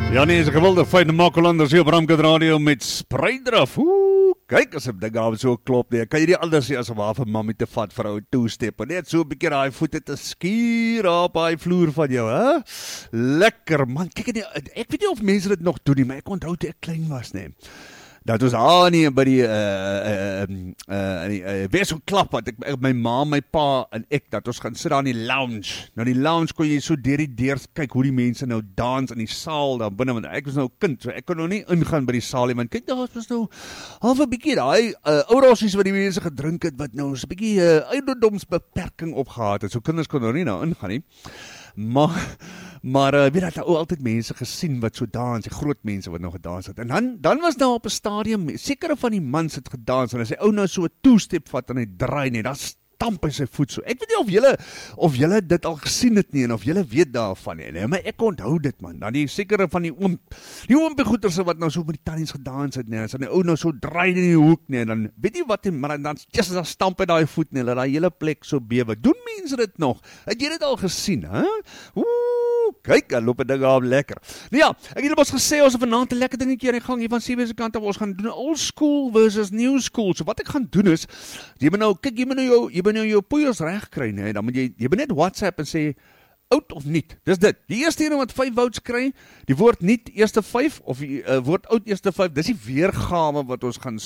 Ja nee, is 'n gewilde feit, Makkelanders hier op Ramkat Radio met Spreidraf. Kyk as ek dink daar so klop nie. Kan jy nie anders sê as om haar vir mammy te vat vir ou two-step en net so 'n bietjie daai voete te skuur op daai vloer van jou, hè? Lekker man. Kyk net, ek weet nie of mense dit nog doen nie, maar ek onthou toe ek klein was, nee. Dat was nie by die wees so klap wat ek my ma, my pa en ek dat ons gaan sit daar in die lounge. Nou die lounge kon jy so deur die deur kyk hoe die mense nou dans in die saal daar binne, want ek was nou 'n kind, so ek kon nou nie ingaan by die saal nie, want kyk daar was nou half 'n bietjie daai ou rossies wat die mense gedrink het wat nou so 'n bietjie ouderdomsbeperking opgehad het. So kinders kon nou nie nou ingaan nie. Maar weet dat ou altyd mense gesien wat so dans, die groot mense wat nog gedans het. En dan was daar op 'n stadium sekere van die mans het gedans en as hy ou nou so 'n two-step vat en hy draai net, dan stamp hy sy voet so. Ek weet nie of julle dit al gesien het nie en of julle weet daarvan nie. Nee, maar ek onthou dit man. Dan die sekere van die oompie goeters wat nou so met die tannies gedans het, nee, as hy ou nou so draai in die hoek nee, dan weet jy wat, maar dan just dan stamp hy daai voet nee, dat daai hele plek so bewe. Doen mense dit nog? Het jy dit al gesien, hè? Kyk, dan loop 'n ding af lekker. Nou ja, ek het ons gesê ons het vanaand 'n lekker dingetjie aan die gang hier van CBS se kant af. Ons gaan doen old school versus new school. So wat ek gaan doen is, jy moet nou jou poeiers reg kry, nee, dan moet jy moet net WhatsApp en sê oud of nuut. Dis dit. Die eerste een wat 5 votes kry, die woord nuut eerste 5 of die woord oud eerste 5, dis die weergawe wat ons gaan